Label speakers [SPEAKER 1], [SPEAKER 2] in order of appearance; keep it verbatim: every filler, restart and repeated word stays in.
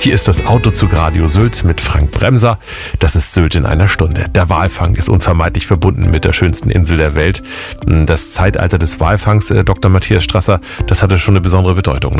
[SPEAKER 1] Hier ist das Autozug Radio Sylt mit Frank Bremser. Das ist Sylt in einer Stunde. Der Walfang ist unvermeidlich verbunden mit der schönsten Insel der Welt. Das Zeitalter des Walfangs, Doktor Matthias Strasser, das hatte schon eine besondere Bedeutung.